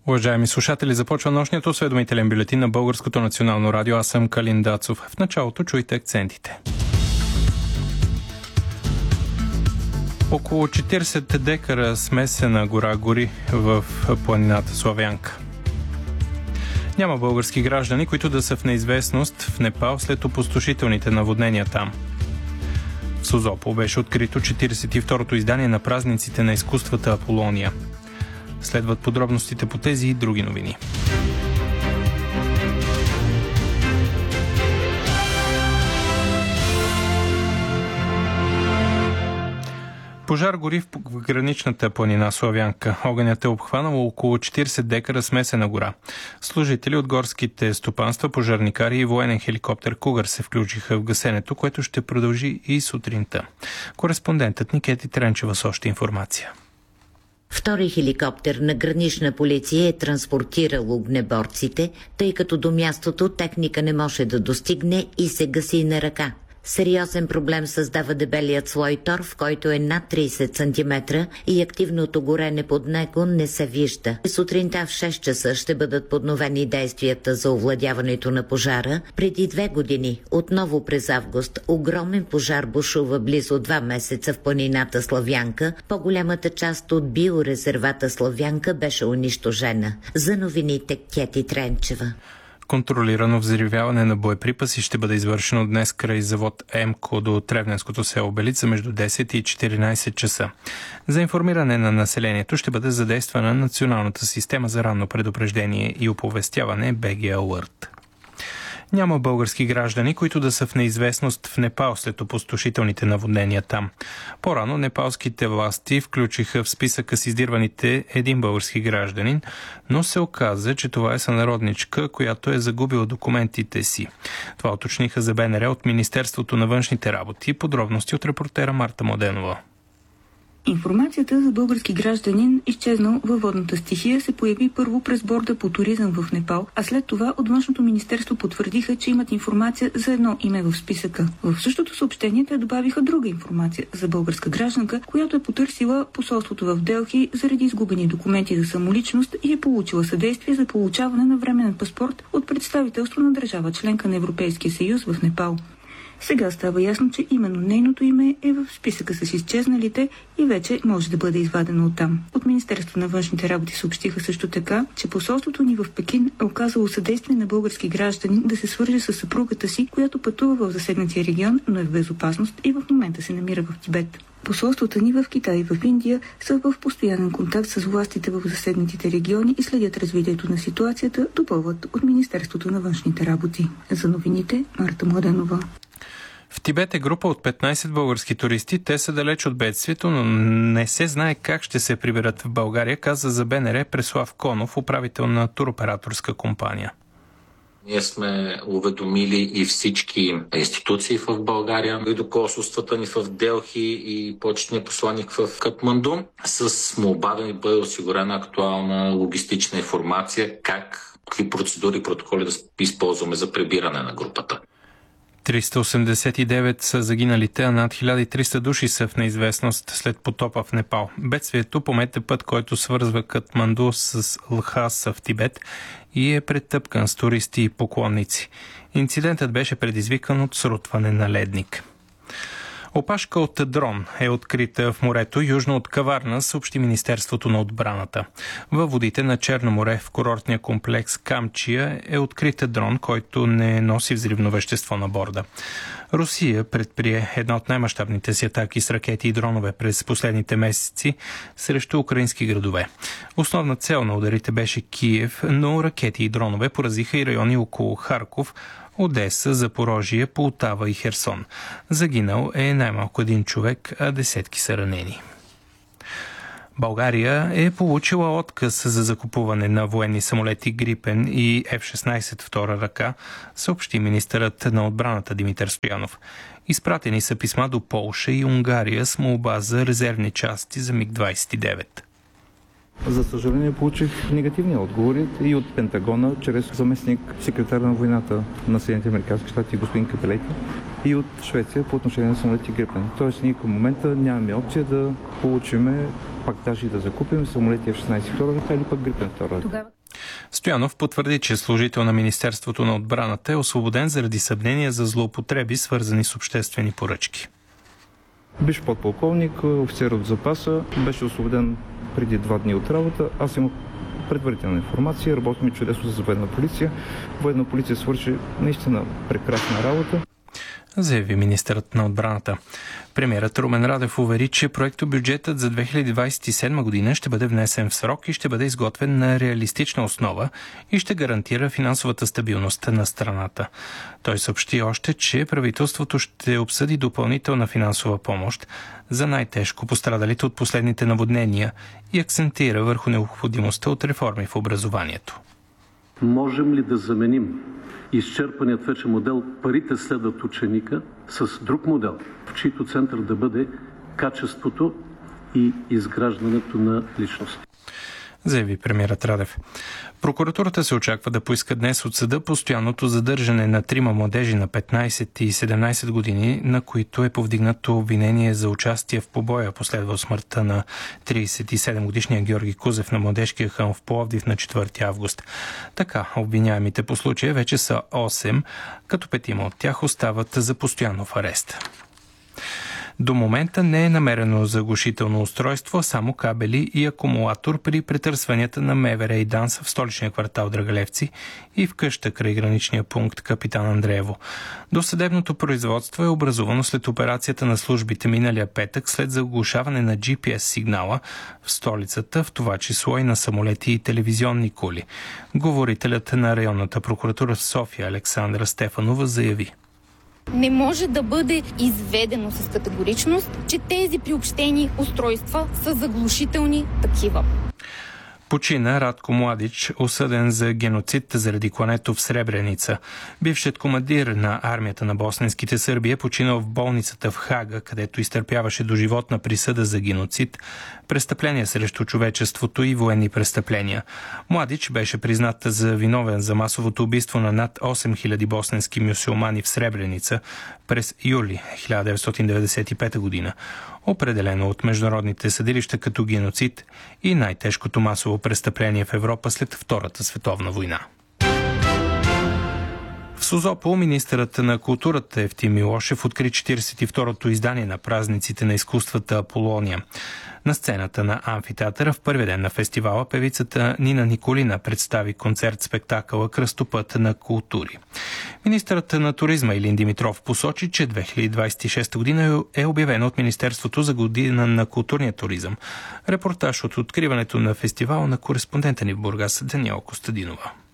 Уважаеми слушатели, започва нощният осведомителен бюлетин на Българското национално радио. Аз съм Калин Дацов. В началото чуйте акцентите. Около 40 декара смесена гора гори в планината Славянка. Няма български граждани, които да са в неизвестност в Непал след опустошителните наводнения там. В Созопол беше открито 42-то издание на празниците на изкуствата Аполония. Следват подробностите по тези и други новини. Пожар гори в граничната планина Славянка. Огънят е обхванал около 40 декара смесена гора. Служители от горските стопанства, пожарникари и военен хеликоптер Кугър се включиха в гасенето, което ще продължи и сутринта. Кореспондентът ни Кети Тренчева с още информация. Втори хеликоптер на гранична полиция е транспортирал огнеборците, тъй като до мястото техника не може да достигне и се гаси на ръка. Сериозен проблем създава дебелият слой торф, който е над 30 см и активното горене под него не се вижда. Сутринта в 6 часа ще бъдат подновени действията за овладяването на пожара. Преди 2 години, отново през август, огромен пожар бушува близо 2 месеца в планината Славянка. По-голямата част от биорезервата Славянка беше унищожена. За новините Кети Тренчева. Контролирано взривяване на боеприпаси ще бъде извършено днес край завод ЕМКО до Тревненското село Белица между 10 и 14 часа. За информиране на населението ще бъде задействана националната система за ранно предупреждение и оповестяване БГ Alert. Няма български граждани, които да са в неизвестност в Непал след опустошителните наводнения там. По-рано непалските власти включиха в списъка с издирваните един български гражданин, но се оказа, че това е сънародничка, която е загубила документите си. Това уточниха за БНР от Министерството на външните работи. Подробности от репортера Марта Младенова. Информацията за български гражданин, изчезнал във водната стихия, се появи първо през борда по туризъм в Непал, а след това от Външното министерство потвърдиха, че имат информация за едно име в списъка. В същото съобщение те добавиха друга информация за българска гражданка, която е потърсила посолството в Делхи заради изгубени документи за самоличност и е получила съдействие за получаване на временен паспорт от представителство на държава членка на Европейския съюз в Непал. Сега става ясно, че именно нейното име е в списъка с изчезналите и вече може да бъде извадено оттам. От Министерство на външните работи съобщиха също така, че посолството ни в Пекин е оказало съдействие на български граждани да се свърже с съпругата си, която пътува в засегнатия регион, но е в безопасност и в момента се намира в Тибет. Посолствата ни в Китай и в Индия са в постоянен контакт с властите в засегнатите региони и следят развитието на ситуацията, допълват от Министерството на външните работи. За новините Марта Младенова. В Тибет е група от 15 български туристи. Те са далеч от бедствието, но не се знае как ще се приберат в България, каза за БНР Преслав Конов, управител на туроператорска компания. Ние сме уведомили и всички институции в България, и до консулствата ни в Делхи и почетния посланник в Катманду, с молба да ни бъде осигурена актуална логистична информация какви процедури и протоколи да използваме за прибиране на групата. 389 са загиналите, а над 1300 души са в неизвестност след потопа в Непал. Бедствието помете път, който свързва Катманду с Лхаса в Тибет и е претъпкан с туристи и поклонници. Инцидентът беше предизвикан от срутване на ледник. Опашка от дрон е открита в морето южно от Каварна, съобщи Министерството на отбраната. Във водите на Черно море в курортния комплекс Камчия е открита дрон, който не носи взривно вещество на борда. Русия предприе една от най-мащабните си атаки с ракети и дронове през последните месеци срещу украински градове. Основна цел на ударите беше Киев, но ракети и дронове поразиха и райони около Харков, Одеса, Запорожие, Полтава и Херсон. Загинал е най-малко един човек, а десетки са ранени. България е получила отказ за закупуване на военни самолети Грипен и F-16 втора ръка, съобщи министърът на отбраната Димитър Стоянов. Изпратени са писма до Полша и Унгария с молба за резервни части за МиГ-29. За съжаление получих негативни отговори и от Пентагона, чрез заместник секретар на войната на Съединените американски щати господин Капелети, и от Швеция по отношение на самолети Грипен. Тоест ние към момента нямаме опция да получиме, пак даже и да закупим самолети F-16 втора ръка или пък Грипен втора ръка. Постоянов потвърди, че служител на Министерството на отбраната е освободен заради съмнения за злоупотреби, свързани с обществени поръчки. Бивш подполковник, офицер от запаса, беше освободен преди 2 дни от работа. Аз имах предварителна информация, работим чудесно с военна полиция. Военна полиция свърши наистина прекрасна работа, заяви министърът на отбраната. Премиерът Румен Радев увери, че проектобюджетът за 2027 година ще бъде внесен в срок и ще бъде изготвен на реалистична основа и ще гарантира финансовата стабилност на страната. Той съобщи още, че правителството ще обсъди допълнителна финансова помощ за най-тежко пострадалите от последните наводнения и акцентира върху необходимостта от реформи в образованието. Можем ли да заменим изчерпаният вече модел "парите следват ученика" с друг модел, в чийто център да бъде качеството и изграждането на личности? Заяви премиерът Радев. Прокуратурата се очаква да поиска днес от съда постоянното задържане на 3 младежи на 15 и 17 години, на които е повдигнато обвинение за участие в побоя, последвал смъртта на 37-годишния Георги Кузев на младежкия хълм в Пловдив на 4 август. Така, обвиняемите по случая вече са 8, като 5 от тях остават за постоянов арест. До момента не е намерено заглушително устройство, само кабели и акумулатор при претърсванията на МВР и ДАНС в столичния квартал Драгалевци и в къща край граничния пункт Капитан Андреево. Досъдебното производство е образувано след операцията на службите миналия петък след заглушаване на GPS сигнала в столицата, в това число и на самолети и телевизионни кули. Говорителят на районната прокуратура в София Александра Стефанова заяви: не може да бъде изведено с категоричност, че тези приобщени устройства са заглушителни такива. Почина Радко Младич, осъден за геноцид заради клането в Сребреница. Бившият командир на армията на босненските сърби е починал в болницата в Хага, където изтърпяваше доживотна присъда за геноцид, престъпления срещу човечеството и военни престъпления. Младич беше признат за виновен за масовото убийство на над 8000 босненски мюсюлмани в Сребреница през юли 1995 година, определено от международните съдилища като геноцид и най-тежкото масово престъпление в Европа след Втората световна война. В Созопол министърът на културата Евтим Милошев откри 42-то издание на празниците на изкуствата Аполония. На сцената на амфитеатъра в първи ден на фестивала певицата Нина Николина представи концерт-спектакъла "Кръстопът на култури". Министърът на туризма Илин Димитров посочи, че 2026 година е обявена от Министерството за година на културния туризъм. Репортаж от откриването на фестивала на кореспондента ни в Бургас Даниела Костадинова.